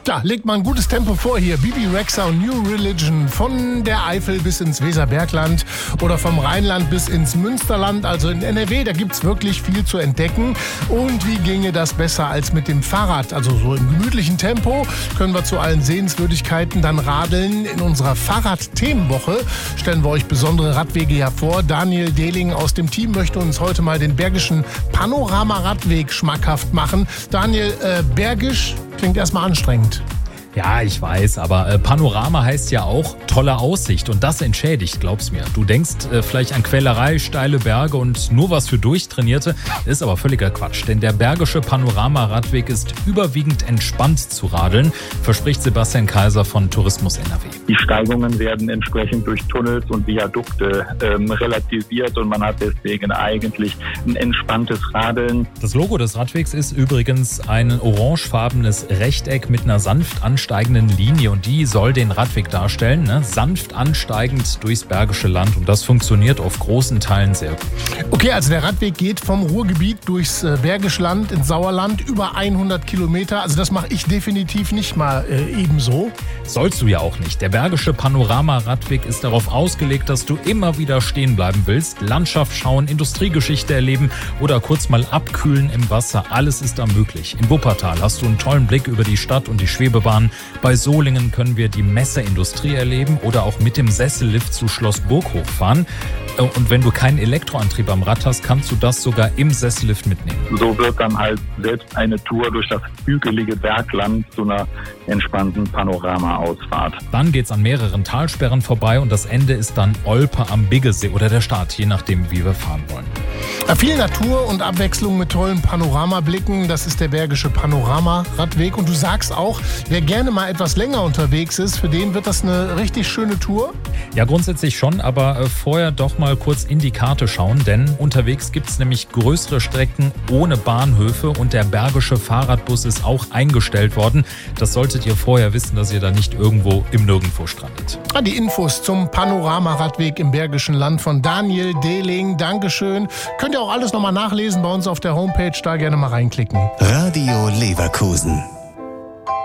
Ja, legt mal ein gutes Tempo vor hier. Bibi Rexha und New Religion von der Eifel bis ins Weserbergland oder vom Rheinland bis ins Münsterland, also in NRW. Da gibt's wirklich viel zu entdecken. Und wie ginge das besser als mit dem Fahrrad? Also so im gemütlichen Tempo können wir zu allen Sehenswürdigkeiten dann radeln. In unserer Fahrrad-Themenwoche stellen wir euch besondere Radwege ja vor. Daniel Dehling aus dem Team möchte uns heute mal den Bergischen Panorama-Radweg schmackhaft machen. Daniel, Bergisch klingt erstmal anstrengend. Ja, ich weiß, aber Panorama heißt ja auch tolle Aussicht und das entschädigt, glaub's mir. Du denkst vielleicht an Quälerei, steile Berge und nur was für Durchtrainierte, ist aber völliger Quatsch, denn der Bergische Panorama-Radweg ist überwiegend entspannt zu radeln, verspricht Sebastian Kaiser von Tourismus NRW. Die Steigungen werden entsprechend durch Tunnels und Viadukte relativiert und man hat deswegen eigentlich ein entspanntes Radeln. Das Logo des Radwegs ist übrigens ein orangefarbenes Rechteck mit einer sanft ansteigenden Linie und die soll den Radweg darstellen, ne? Sanft ansteigend durchs Bergische Land und das funktioniert auf großen Teilen sehr gut. Okay, also der Radweg geht vom Ruhrgebiet durchs Bergische Land ins Sauerland über 100 Kilometer. Also das mache ich definitiv nicht mal ebenso. Sollst du ja auch nicht. Der Bergische Panorama-Radweg ist darauf ausgelegt, dass du immer wieder stehen bleiben willst, Landschaft schauen, Industriegeschichte erleben oder kurz mal abkühlen im Wasser. Alles ist da möglich. In Wuppertal hast du einen tollen Blick über die Stadt und die Schwebebahn. Bei Solingen können wir die Messerindustrie erleben oder auch mit dem Sessellift zu Schloss Burghof fahren. Und wenn du keinen Elektroantrieb am Rad hast, kannst du das sogar im Sessellift mitnehmen. So wird dann halt selbst eine Tour durch das hügelige Bergland zu einer entspannten Panorama-Ausfahrt. Dann geht's an mehreren Talsperren vorbei und das Ende ist dann Olpe am Biggesee oder der Start, je nachdem, wie wir fahren wollen. Viel Natur und Abwechslung mit tollen Panoramablicken, das ist der Bergische Panorama-Radweg. Und du sagst auch, wer gerne mal etwas länger unterwegs ist, für den wird das eine richtig schöne Tour? Ja, grundsätzlich schon, aber vorher doch mal kurz in die Karte schauen, denn unterwegs gibt's nämlich größere Strecken ohne Bahnhöfe und der Bergische Fahrradbus ist auch eingestellt worden. Das solltet ihr vorher wissen, dass ihr da nicht irgendwo im Nirgendwo strandet. Die Infos zum Panorama-Radweg im Bergischen Land von Daniel Dehling. Dankeschön. Könnt ihr auch alles nochmal nachlesen bei uns auf der Homepage, da gerne mal reinklicken. Radio Leverkusen.